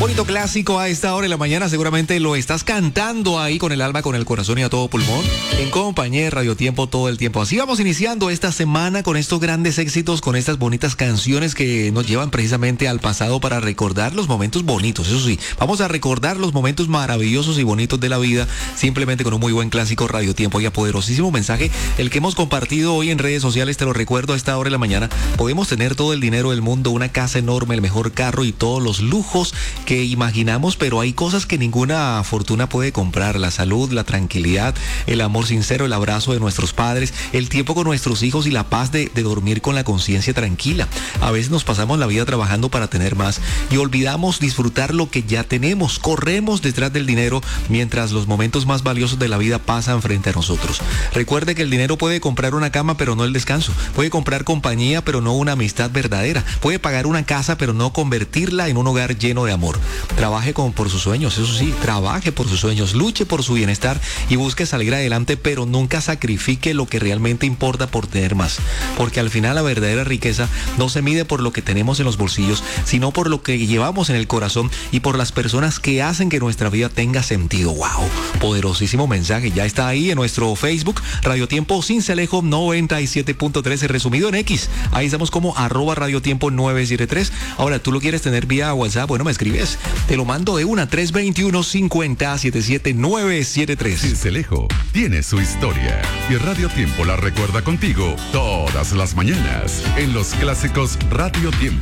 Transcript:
Bonito clásico a esta hora de la mañana, seguramente lo estás cantando ahí con el alma, con el corazón y a todo pulmón, en compañía de Radio Tiempo todo el tiempo. Así vamos iniciando esta semana con estos grandes éxitos, con estas bonitas canciones que nos llevan precisamente al pasado para recordar los momentos bonitos. Eso sí, vamos a recordar los momentos maravillosos y bonitos de la vida, simplemente con un muy buen clásico Radio Tiempo. Y a poderosísimo mensaje, el que hemos compartido hoy en redes sociales, te lo recuerdo a esta hora de la mañana. Podemos tener todo el dinero del mundo, una casa enorme, el mejor carro y todos los lujos que imaginamos, pero hay cosas que ninguna fortuna puede comprar: la salud, la tranquilidad, el amor sincero, el abrazo de nuestros padres, el tiempo con nuestros hijos y la paz de dormir con la conciencia tranquila. A veces nos pasamos la vida trabajando para tener más y olvidamos disfrutar lo que ya tenemos. Corremos detrás del dinero mientras los momentos más valiosos de la vida pasan frente a nosotros. Recuerde que el dinero puede comprar una cama, pero no el descanso. Puede comprar compañía, pero no una amistad verdadera. Puede pagar una casa, pero no convertirla en un hogar lleno de amor. Trabaje por sus sueños, eso sí, trabaje por sus sueños, luche por su bienestar y busque salir adelante, pero nunca sacrifique lo que realmente importa por tener más. Porque al final la verdadera riqueza no se mide por lo que tenemos en los bolsillos, sino por lo que llevamos en el corazón y por las personas que hacen que nuestra vida tenga sentido. ¡Wow! Poderosísimo mensaje. Ya está ahí en nuestro Facebook, Radio Tiempo Sincelejo 97.13, resumido en X. Ahí estamos como @radiotiempo 973. Ahora, ¿tú lo quieres tener vía WhatsApp? Bueno, me escribes. Te lo mando de una, 321-50-77973. Sincelejo tiene su historia y Radio Tiempo la recuerda contigo todas las mañanas en los clásicos Radio Tiempo.